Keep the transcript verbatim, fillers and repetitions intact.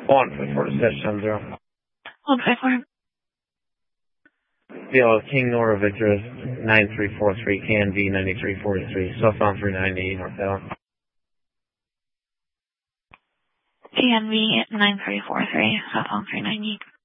one five four to seven seven zero. one five four. Deal King Nora Victor nine three four three, K N V ninety-three forty-three, southbound three ninety, North Allen. K N V nine three four three, southbound three ninety.